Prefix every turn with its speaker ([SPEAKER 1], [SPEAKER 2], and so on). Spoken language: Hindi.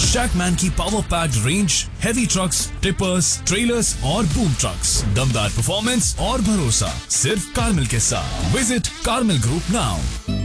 [SPEAKER 1] शैकमैन की power packed range, heavy trucks, tippers, trailers और बूम ट्रक्स, दमदार परफॉर्मेंस और भरोसा सिर्फ कार्मिल के साथ। Visit कार्मिल group now.